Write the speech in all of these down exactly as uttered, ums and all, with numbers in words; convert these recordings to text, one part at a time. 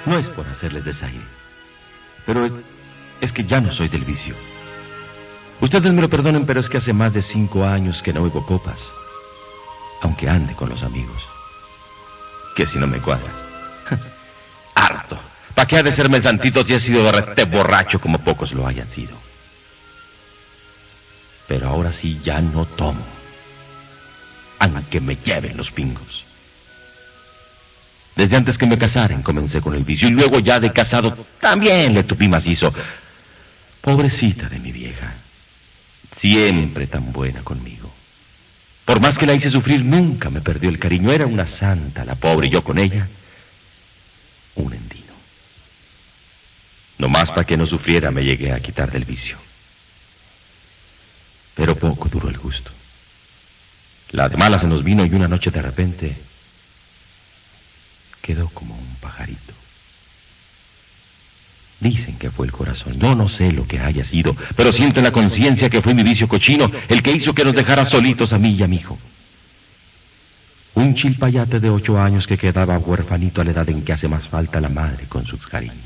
No es por hacerles desaire, pero es, es que ya no soy del vicio. Ustedes me lo perdonen, pero es que hace más de cinco años que no bebo copas, aunque ande con los amigos. Que si no me cuadra. Harto. ¿Para qué ha de serme el santito si he sido de rete borracho como pocos lo hayan sido? Pero ahora sí ya no tomo, aunque me lleven los pingos. Desde antes que me casaran comencé con el vicio, y luego ya de casado también le tupí macizo. Pobrecita de mi vieja, siempre tan buena conmigo. Por más que la hice sufrir, nunca me perdió el cariño. Era una santa la pobre, y yo con ella un endino. Nomás para que no sufriera me llegué a quitar del vicio. Pero poco duró el gusto. La de malas se nos vino, y una noche de repente quedó como un pajarito. Dicen que fue el corazón. Yo no sé lo que haya sido, pero siento en la conciencia que fue mi vicio cochino el que hizo que nos dejara solitos a mí y a mi hijo. Un chilpayate de ocho años que quedaba huerfanito a la edad en que hace más falta la madre con sus cariños.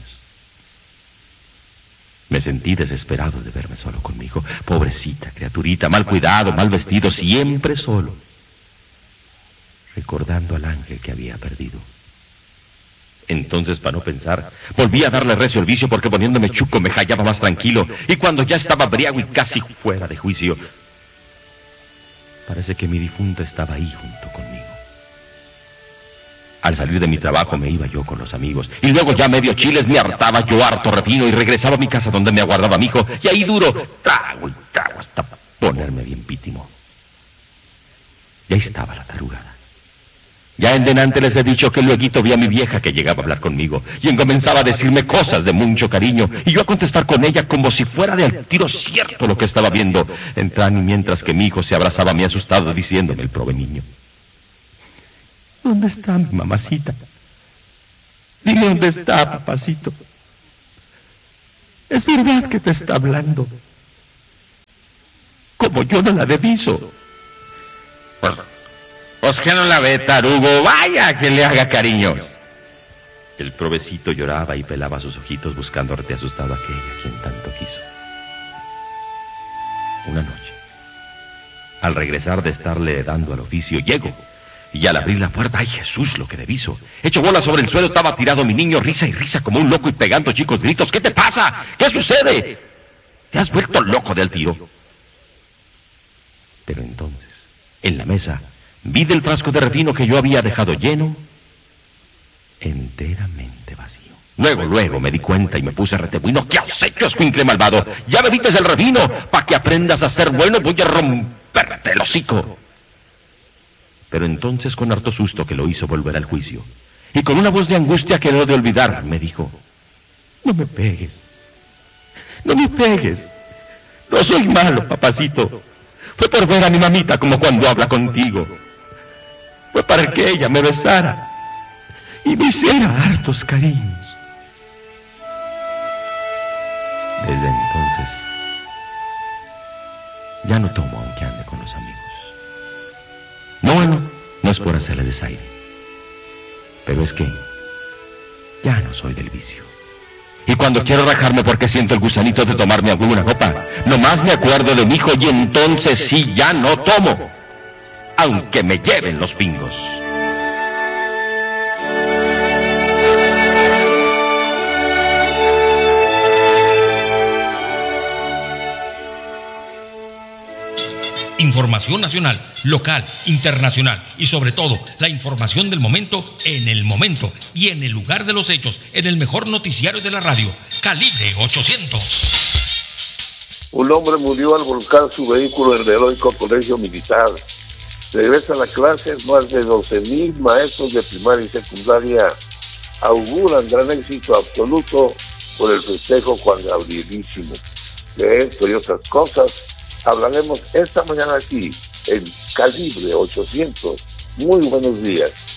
Me sentí desesperado de verme solo conmigo. Pobrecita criaturita, mal cuidado, mal vestido, siempre solo, recordando al ángel que había perdido. Entonces, para no pensar, volví a darle recio al vicio, porque poniéndome chuco me hallaba más tranquilo, y cuando ya estaba briago y casi fuera de juicio, parece que mi difunta estaba ahí junto conmigo. Al salir de mi trabajo me iba yo con los amigos, y luego ya medio chiles me hartaba yo harto refino, y regresaba a mi casa donde me aguardaba mi hijo, y ahí duro, trago y trago hasta ponerme bien pítimo. Y ahí estaba la tarugada. Ya en delante les he dicho que luego vi a mi vieja que llegaba a hablar conmigo, y comenzaba a decirme cosas de mucho cariño, y yo a contestar con ella como si fuera de al tiro cierto lo que estaba viendo, entrando, y mientras que mi hijo se abrazaba a mí asustado, diciéndome el prove niño: ¿dónde está mi mamacita? Dime dónde está, papacito. Es verdad que te está hablando. Como yo no la deviso. Pues, pues que no la ve, tarugo. Vaya que le haga cariño. El provecito lloraba y pelaba sus ojitos buscando rete asustado a aquella quien tanto quiso. Una noche, al regresar de estarle dando al oficio, llego, y al abrir la puerta, ¡ay, Jesús, lo que deviso! Hecho bola sobre el suelo, estaba tirado mi niño, risa y risa como un loco y pegando chicos gritos. ¿Qué te pasa? ¿Qué sucede? ¿Te has vuelto loco del tiro? Pero entonces, en la mesa, vi del frasco de refino que yo había dejado lleno, enteramente vacío. Luego, luego me di cuenta y me puse retebuino. ¿Qué has hecho, escuincle malvado? Ya bebiste el refino. Pa' que aprendas a ser bueno, voy a romperte el hocico. Pero entonces, con harto susto que lo hizo volver al juicio, y con una voz de angustia que no he de olvidar, me dijo: no me pegues, no me pegues, no soy malo, papacito. Fue por ver a mi mamita como cuando habla contigo. Fue para que ella me besara y me hiciera hartos cariños. Desde entonces, ya no tomo aunque ande con los amigos. No, bueno, no es por hacerles desaire, pero es que ya no soy del vicio. Y cuando quiero rajarme porque siento el gusanito de tomarme alguna copa, nomás me acuerdo de mi hijo, y entonces sí ya no tomo, aunque me lleven los pingos. Información nacional, local, internacional y sobre todo la información del momento en el momento y en el lugar de los hechos, en el mejor noticiario de la radio, Calibre ochocientos. Un hombre murió al volcar su vehículo en el heroico colegio militar. Regresa a la clase, más de doce mil maestros de primaria y secundaria auguran gran éxito absoluto por el festejo Juan Gabrielísimo. De esto y otras cosas hablaremos esta mañana aquí en Calibre ochocientos. Muy buenos días.